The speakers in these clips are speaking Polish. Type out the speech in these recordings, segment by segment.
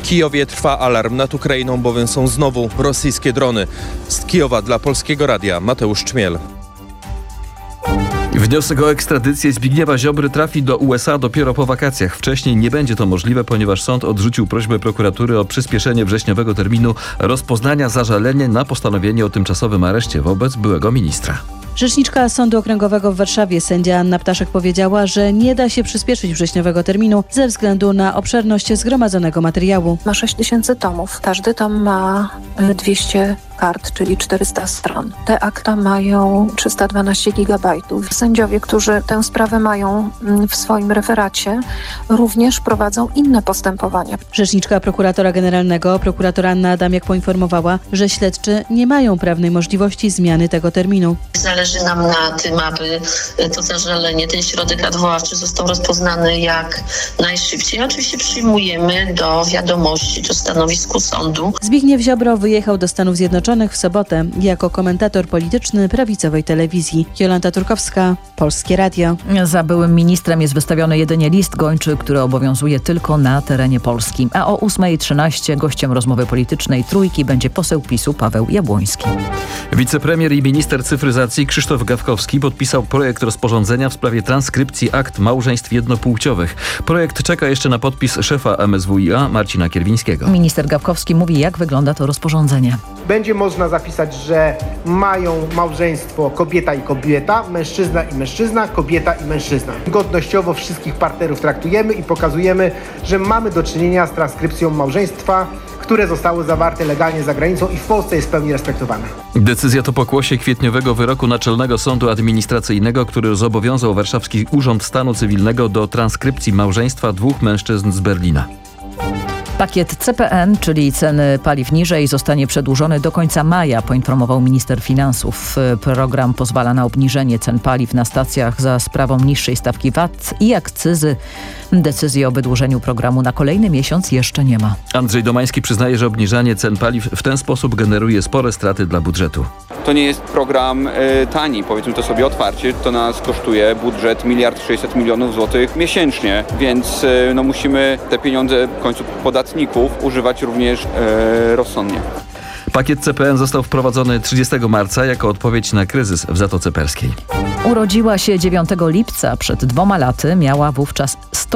Kijowie trwa alarm nad Ukrainą, bowiem są znowu rosyjskie drony. Z Kijowa dla Polskiego Radia Mateusz Czmiel. Wniosek o ekstradycję Zbigniewa Ziobry trafi do USA dopiero po wakacjach. Wcześniej nie będzie to możliwe, ponieważ sąd odrzucił prośbę prokuratury o przyspieszenie wrześniowego terminu rozpoznania zażalenia na postanowienie o tymczasowym areszcie wobec byłego ministra. Rzeczniczka Sądu Okręgowego w Warszawie, sędzia Anna Ptaszek, powiedziała, że nie da się przyspieszyć wrześniowego terminu ze względu na obszerność zgromadzonego materiału. Ma 6000 tomów. Każdy tom ma 200 kart, czyli 400 stron. Te akta mają 312 gigabajtów. Sędziowie, którzy tę sprawę mają w swoim referacie, również prowadzą inne postępowania. Rzeczniczka prokuratora generalnego, prokurator Anna Adamiak, poinformowała, że śledczy nie mają prawnej możliwości zmiany tego terminu. Zależy nam na tym, aby to zażalenie, ten środek odwoławczy został rozpoznany jak najszybciej. Oczywiście przyjmujemy do wiadomości, do stanowisku sądu. Zbigniew Ziobro wyjechał do Stanów Zjednoczonych w sobotę jako komentator polityczny prawicowej telewizji. Jolanta Turkowska, Polskie Radio. Za byłym ministrem jest wystawiony jedynie list gończy, który obowiązuje tylko na terenie Polski. A o 8:13 gościem rozmowy politycznej Trójki będzie poseł PiS-u Paweł Jabłoński. Wicepremier i minister cyfryzacji Krzysztof Gawkowski podpisał projekt rozporządzenia w sprawie transkrypcji akt małżeństw jednopłciowych. Projekt czeka jeszcze na podpis szefa MSWiA Marcina Kierwińskiego. Minister Gawkowski mówi, jak wygląda to rozporządzenie. Będzie można zapisać, że mają małżeństwo kobieta i kobieta, mężczyzna i mężczyzna, kobieta i mężczyzna. Godnościowo wszystkich partnerów traktujemy i pokazujemy, że mamy do czynienia z transkrypcją małżeństwa, które zostały zawarte legalnie za granicą i w Polsce jest w pełni respektowane. Decyzja to pokłosie kwietniowego wyroku Naczelnego Sądu Administracyjnego, który zobowiązał Warszawski Urząd Stanu Cywilnego do transkrypcji małżeństwa dwóch mężczyzn z Berlina. Pakiet CPN, czyli ceny paliw niżej, zostanie przedłużony do końca maja, poinformował minister finansów. Program pozwala na obniżenie cen paliw na stacjach za sprawą niższej stawki VAT i akcyzy. Decyzji o wydłużeniu programu na kolejny miesiąc jeszcze nie ma. Andrzej Domański przyznaje, że obniżanie cen paliw w ten sposób generuje spore straty dla budżetu. To nie jest program tani, powiedzmy to sobie otwarcie. To nas kosztuje budżet 1,6 mld złotych miesięcznie, więc musimy te pieniądze w końcu podatników używać również rozsądnie. Pakiet CPN został wprowadzony 30 marca jako odpowiedź na kryzys w Zatoce Perskiej. Urodziła się 9 lipca. Przed 2 laty miała wówczas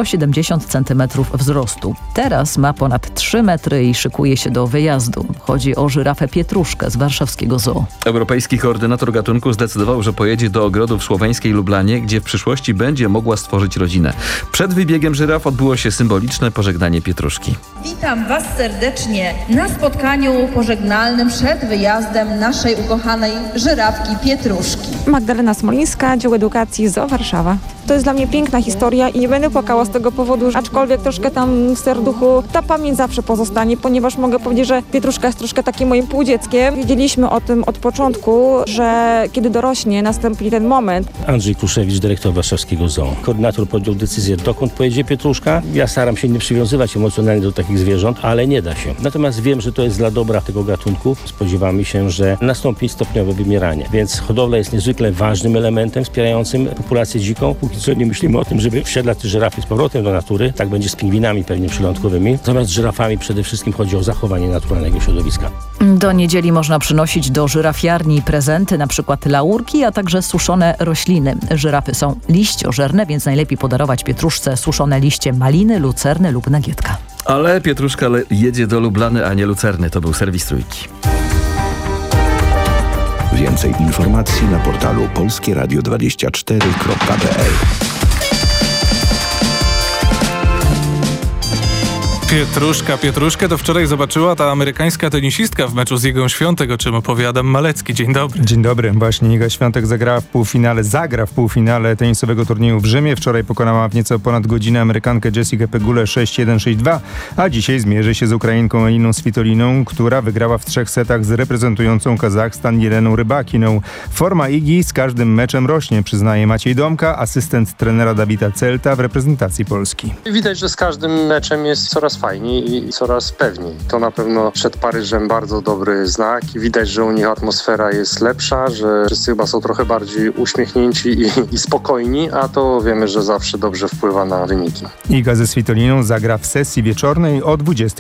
170 cm wzrostu. Teraz ma ponad 3 metry i szykuje się do wyjazdu. Chodzi o żyrafę Pietruszkę z warszawskiego zoo. Europejski koordynator gatunku zdecydował, że pojedzie do ogrodu w słoweńskiej Lublanie, gdzie w przyszłości będzie mogła stworzyć rodzinę. Przed wybiegiem żyraf odbyło się symboliczne pożegnanie Pietruszki. Witam Was serdecznie na spotkaniu pożegnalnym przed wyjazdem naszej ukochanej żyrafki Pietruszki. Magdalena Smolińska, Dział Edukacji ZOO Warszawa. To jest dla mnie piękna historia i nie będę płakała z tego powodu, aczkolwiek troszkę tam w serduchu ta pamięć zawsze pozostanie, ponieważ mogę powiedzieć, że Pietruszka jest troszkę takim moim półdzieckiem. Wiedzieliśmy o tym od początku, że kiedy dorośnie, nastąpi ten moment. Andrzej Kruszewicz, dyrektor warszawskiego zoo. Koordynator podjął decyzję, dokąd pojedzie Pietruszka. Ja staram się nie przywiązywać emocjonalnie do takich zwierząt, ale nie da się. Natomiast wiem, że to jest dla dobra tego gatunku. Spodziewamy się, że nastąpi stopniowe wymieranie, więc hodowla jest niezwykle ważnym elementem wspierającym populację dziką. Póki co nie myślimy o tym, żeby wsiadlać te żyrafy z powrotem do natury. Tak będzie z pingwinami pewnie przylądkowymi. Natomiast z żyrafami przede wszystkim chodzi o zachowanie naturalnego środowiska. Do niedzieli można przynosić do żyrafiarni prezenty, na przykład laurki, a także suszone rośliny. Żyrafy są liściożerne, więc najlepiej podarować Pietruszce suszone liście maliny, lucerny lub nagietka. Ale Pietruszka jedzie do Lublany, a nie Lucerny. To był serwis Trójki. Więcej informacji na portalu polskieradio24.pl. Pietruszkę to wczoraj zobaczyła ta amerykańska tenisistka w meczu z Igą Świątek, o czym opowiada Adam Malecki. Dzień dobry. Dzień dobry. Właśnie Iga Świątek zagra w półfinale tenisowego turnieju w Rzymie. Wczoraj pokonała w nieco ponad godzinę Amerykankę Jessikę Pegulę 6-1, 6-2, a dzisiaj zmierzy się z Ukrainką Eliną Svitoliną, która wygrała w 3 setach z reprezentującą Kazachstan Jeleną Rybakiną. Forma Igi z każdym meczem rośnie, przyznaje Maciej Domka, asystent trenera Dawida Celta w reprezentacji Polski. Widać, że z każdym meczem jest coraz fajniej i coraz pewniej. To na pewno przed Paryżem bardzo dobry znak i widać, że u nich atmosfera jest lepsza, że wszyscy chyba są trochę bardziej uśmiechnięci i spokojni, a to wiemy, że zawsze dobrze wpływa na wyniki. Iga ze Svitoliną zagra w sesji wieczornej o 20.